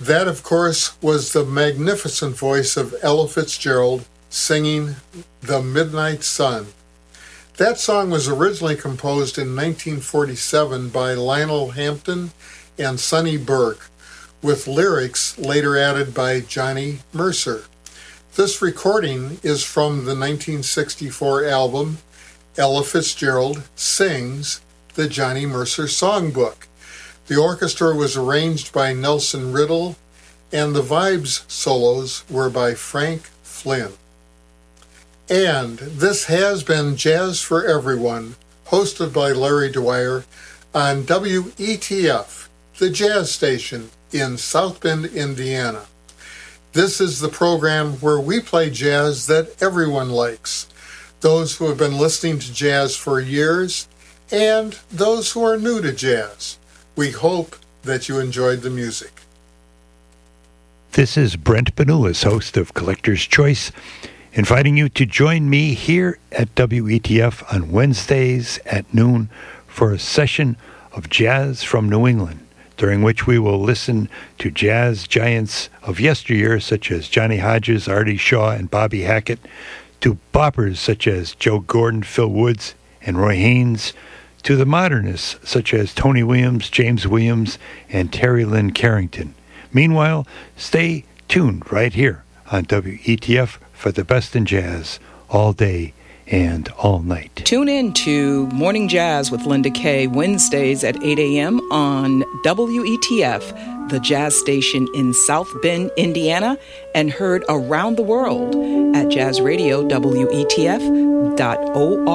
That, of course, was the magnificent voice of Ella Fitzgerald singing The Midnight Sun. That song was originally composed in 1947 by Lionel Hampton and Sonny Burke, with lyrics later added by Johnny Mercer. This recording is from the 1964 album Ella Fitzgerald Sings, the Johnny Mercer Songbook. The orchestra was arranged by Nelson Riddle, and the vibes solos were by Frank Flynn. And this has been Jazz for Everyone, hosted by Larry Dwyer on WETF, the jazz station in South Bend, Indiana. This is the program where we play jazz that everyone likes, those who have been listening to jazz for years and those who are new to jazz. We hope that you enjoyed the music. This is Brent Benulis, host of Collector's Choice, inviting you to join me here at WETF on Wednesdays at noon for a session of jazz from New England, during which we will listen to jazz giants of yesteryear such as Johnny Hodges, Artie Shaw, and Bobby Hackett, to boppers such as Joe Gordon, Phil Woods, and Roy Haynes, to the modernists such as Tony Williams, James Williams, and Terry Lynn Carrington. Meanwhile, stay tuned right here on WETF for the best in jazz all day and all night. Tune in to Morning Jazz with Linda Kay, Wednesdays at 8 a.m. on WETF, the jazz station in South Bend, Indiana, and heard around the world at jazzradio.wetf.org.